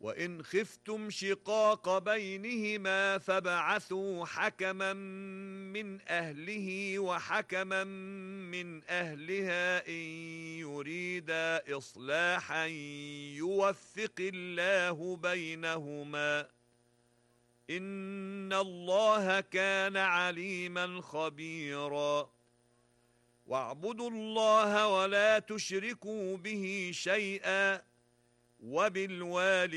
وإن خفتم شقاق بينهما فابعثوا حكما من أهله وحكما من أهلها إن يريدا إصلاحا يوفق الله بينهما إن الله كان عليما خبيرا واعبدوا الله ولا تشركوا به شيئا وبالوالدين